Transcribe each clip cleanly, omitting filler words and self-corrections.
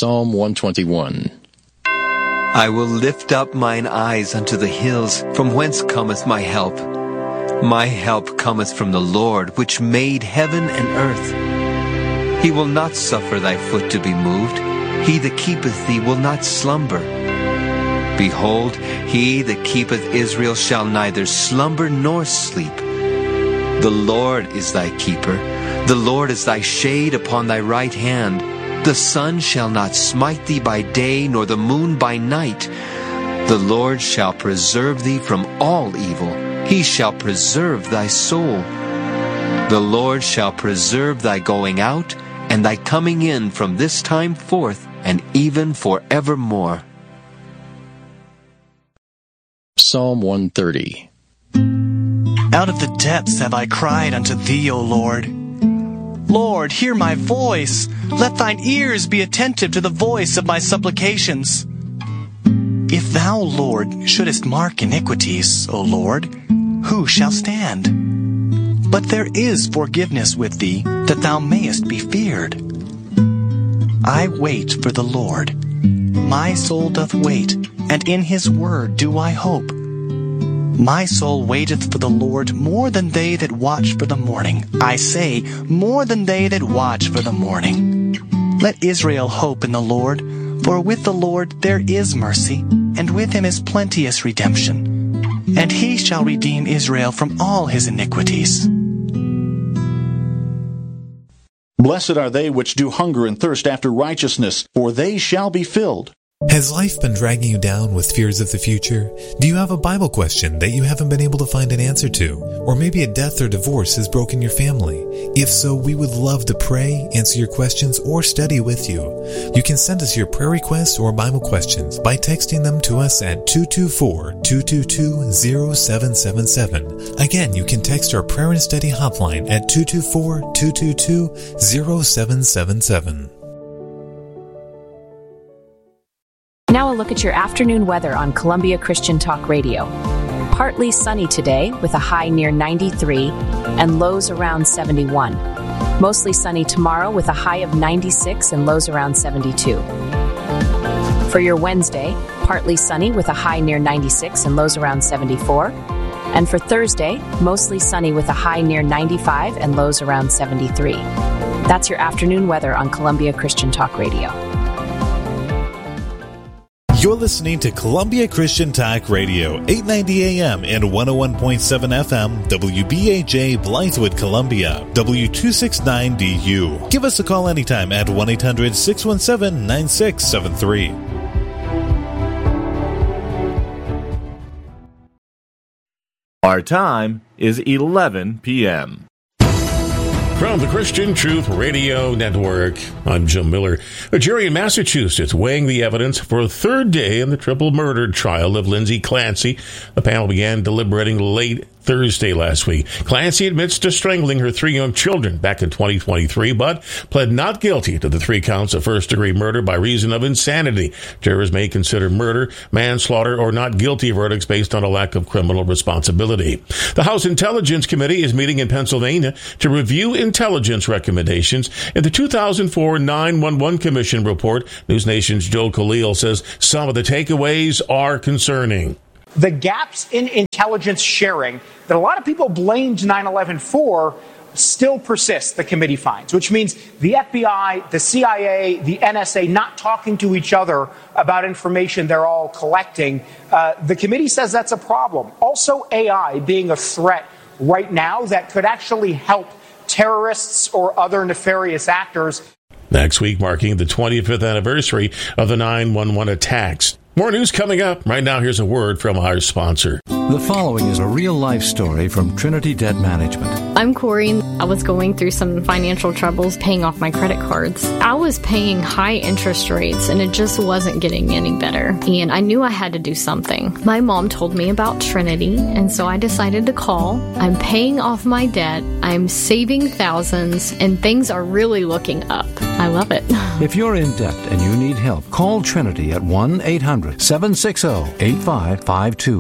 Psalm 121. I will lift up mine eyes unto the hills, from whence cometh my help. My help cometh from the Lord, which made heaven and earth. He will not suffer thy foot to be moved. He that keepeth thee will not slumber. Behold, he that keepeth Israel shall neither slumber nor sleep. The Lord is thy keeper. The Lord is thy shade upon thy right hand. The sun shall not smite thee by day, nor the moon by night. The Lord shall preserve thee from all evil. He shall preserve thy soul. The Lord shall preserve thy going out and thy coming in from this time forth and even forevermore. Psalm 130. Out of the depths have I cried unto thee, O Lord. Lord, hear my voice. Let thine ears be attentive to the voice of my supplications. If thou, Lord, shouldest mark iniquities, O Lord, who shall stand? But there is forgiveness with thee, that thou mayest be feared. I wait for the Lord. My soul doth wait, and in his word do I hope. My soul waiteth for the Lord more than they that watch for the morning. I say, more than they that watch for the morning. Let Israel hope in the Lord, for with the Lord there is mercy, and with him is plenteous redemption. And he shall redeem Israel from all his iniquities. Blessed are they which do hunger and thirst after righteousness, for they shall be filled. Has life been dragging you down with fears of the future? Do you have a Bible question that you haven't been able to find an answer to? Or maybe a death or divorce has broken your family? If so, we would love to pray, answer your questions, or study with you. You can send us your prayer requests or Bible questions by texting them to us at 224-222-0777. Again, you can text our prayer and study hotline at 224-222-0777. Now a look at your afternoon weather on Columbia Christian Talk Radio. Partly sunny today with a high near 93 and lows around 71. Mostly sunny tomorrow with a high of 96 and lows around 72. For your Wednesday, partly sunny with a high near 96 and lows around 74. And for Thursday, mostly sunny with a high near 95 and lows around 73. That's your afternoon weather on Columbia Christian Talk Radio. You're listening to Columbia Christian Talk Radio, 890 AM and 101.7 FM, WBAJ Blythewood, Columbia, W269DU. Give us a call anytime at 1-800-617-9673. Our time is 11 p.m. From the Christian Truth Radio Network, I'm Jim Miller. A jury in Massachusetts weighing the evidence for a third day in the triple murder trial of Lindsay Clancy. The panel began deliberating late Thursday last week. Clancy admits to strangling her 3 young children back in 2023, but pled not guilty to the 3 counts of first-degree murder by reason of insanity. Jurors may consider murder, manslaughter, or not guilty verdicts based on a lack of criminal responsibility. The House Intelligence Committee is meeting in Pennsylvania to review intelligence recommendations in the 2004 911 Commission report. News Nation's Joe Khalil says some of the takeaways are concerning. The gaps in intelligence sharing that a lot of people blamed 9/11 for still persist, the committee finds, which means the FBI, the CIA, the NSA not talking to each other about information they're all collecting. The committee says that's a problem. Also, AI being a threat right now that could actually help terrorists or other nefarious actors. Next week, marking the 25th anniversary of the 9/11 attacks. More news coming up. Right now, here's a word from our sponsor. The following is a real-life story from Trinity Debt Management. I'm Corey. I was going through some financial troubles paying off my credit cards. I was paying high interest rates, and it just wasn't getting any better. And I knew I had to do something. My mom told me about Trinity, and so I decided to call. I'm paying off my debt. I'm saving thousands, and things are really looking up. I love it. If you're in debt and you need help, call Trinity at 1-800-760-8552.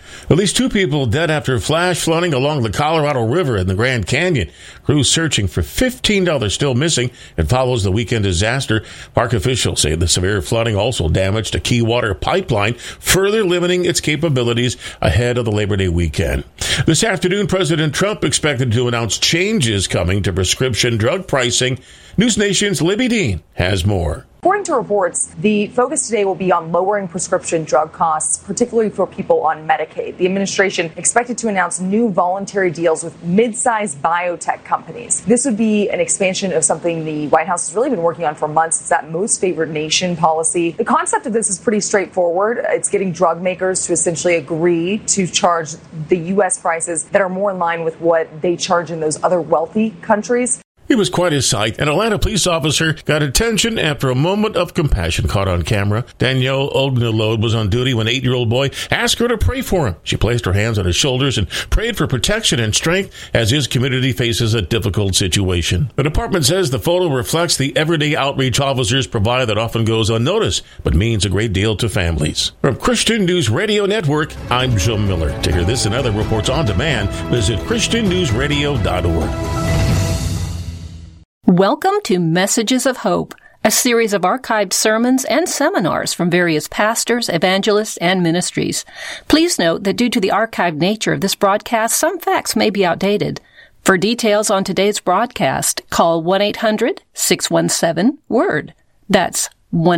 At least 2 people dead after flash flooding along the Colorado River in the Grand Canyon. Crews searching for $15 still missing. It follows the weekend disaster. Park officials say the severe flooding also damaged a key water pipeline, further limiting its capabilities ahead of the Labor Day weekend. This afternoon, President Trump expected to announce changes coming to prescription drug pricing. News Nation's Libby Dean has more. According to reports, the focus today will be on lowering prescription drug costs, particularly for people on Medicaid. The administration expected to announce new voluntary deals with mid-sized biotech companies. This would be an expansion of something the White House has really been working on for months. It's that most favored nation policy. The concept of this is pretty straightforward. It's getting drug makers to essentially agree to charge the U.S. prices that are more in line with what they charge in those other wealthy countries. It was quite a sight. An Atlanta police officer got attention after a moment of compassion caught on camera. Danielle Ognalode was on duty when an 8-year-old boy asked her to pray for him. She placed her hands on his shoulders and prayed for protection and strength as his community faces a difficult situation. The department says the photo reflects the everyday outreach officers provide that often goes unnoticed, but means a great deal to families. From Christian News Radio Network, I'm Jim Miller. To hear this and other reports on demand, visit ChristianNewsRadio.org. Welcome to Messages of Hope, a series of archived sermons and seminars from various pastors, evangelists, and ministries. Please note that due to the archived nature of this broadcast, some facts may be outdated. For details on today's broadcast, call 1-800-617-WORD. That's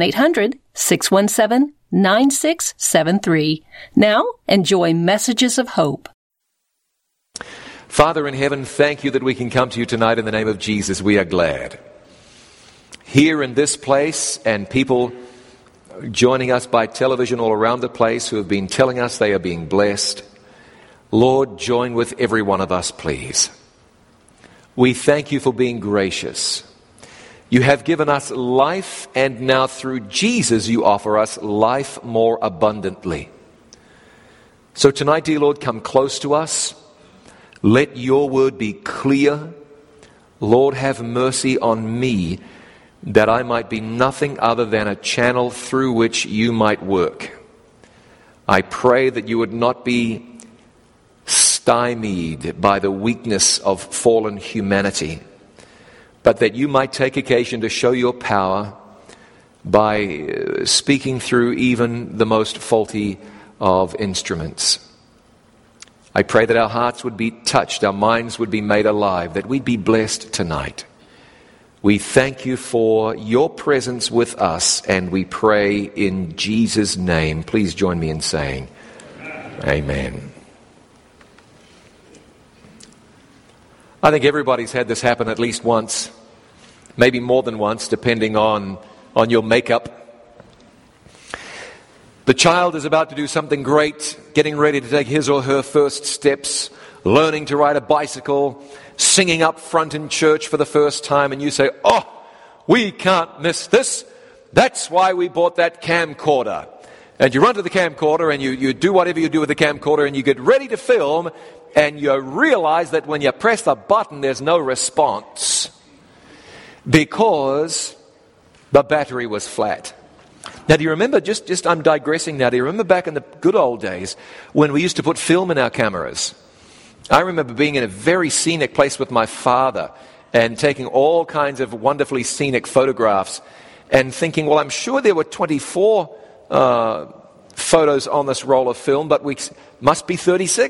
1-800-617-9673. Now, enjoy Messages of Hope. Father in heaven, thank you that we can come to you tonight in the name of Jesus. We are glad. Here in this place, and people joining us by television all around the place who have been telling us they are being blessed, Lord, join with every one of us, please. We thank you for being gracious. You have given us life, and now through Jesus you offer us life more abundantly. So tonight, dear Lord, come close to us. Let your word be clear. Lord, have mercy on me that I might be nothing other than a channel through which you might work. I pray that you would not be stymied by the weakness of fallen humanity, but that you might take occasion to show your power by speaking through even the most faulty of instruments. I pray that our hearts would be touched, our minds would be made alive, that we'd be blessed tonight. We thank you for your presence with us, and we pray in Jesus' name. Please join me in saying, Amen. I think everybody's had this happen at least once, maybe more than once, depending on your makeup. The child is about to do something great, getting ready to take his or her first steps, learning to ride a bicycle, singing up front in church for the first time, and you say, "Oh, we can't miss this. That's why we bought that camcorder." And you run to the camcorder and you do whatever you do with the camcorder, and you get ready to film, and you realize that when you press the button, there's no response because the battery was flat. Now, do you remember, just I'm digressing now, do you remember back in the good old days when we used to put film in our cameras? I remember being in a very scenic place with my father and taking all kinds of wonderfully scenic photographs and thinking, well, I'm sure there were 24 photos on this roll of film, but we must be 36.